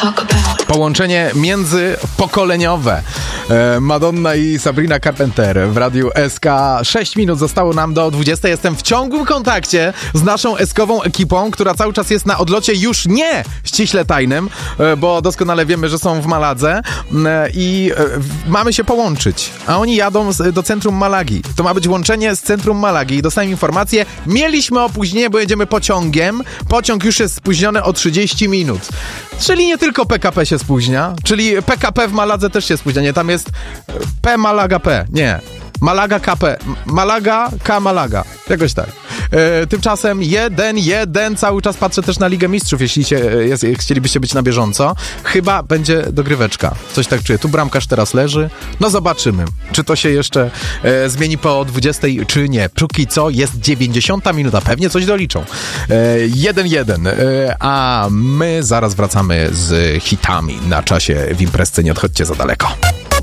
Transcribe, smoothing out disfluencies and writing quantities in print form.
Połączenie międzypokoleniowe. Madonna i Sabrina Carpenter w Radiu SK. 6 minut zostało nam do 20. Jestem w ciągłym kontakcie z naszą eskową ekipą, która cały czas jest na odlocie już nie ściśle tajnym, bo doskonale wiemy, że są w Maladze i mamy się połączyć. A oni jadą do centrum Malagi. To ma być łączenie z centrum Malagi. Dostałem informację, mieliśmy opóźnienie, bo jedziemy pociągiem. Pociąg już jest spóźniony o 30 minut. Czyli nie tylko PKP się spóźnia, czyli PKP w Maladze też się spóźnia. Nie, tam jest P Malaga P. Nie. Malaga KP. Malaga K Malaga. Jakoś tak. Tymczasem 1-1. Cały czas patrzę też na Ligę Mistrzów, jeśli chcielibyście być na bieżąco. Chyba będzie dogryweczka. Coś tak czuję. Tu bramkarz teraz leży. No zobaczymy, czy to się jeszcze zmieni po 20, czy nie. Póki co jest 90 minuta. Pewnie coś doliczą. 1-1. A my zaraz wracamy z hitami na czasie w imprezce. Nie odchodźcie za daleko.